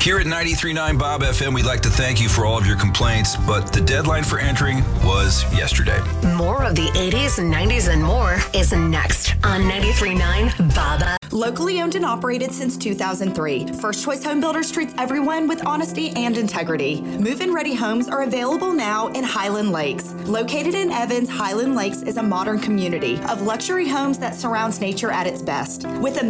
Here at 93.9 Bob FM, we'd like to thank you for all of your complaints, but the deadline for entering was yesterday. More of the 80s, 90s, and more is next on 93.9 Bob. Locally owned and operated since 2003, First Choice Home Builders treats everyone with honesty and integrity. Move-in ready homes are available now in Highland Lakes. Located in Evans, Highland Lakes is a modern community of luxury homes that surrounds nature at its best. With a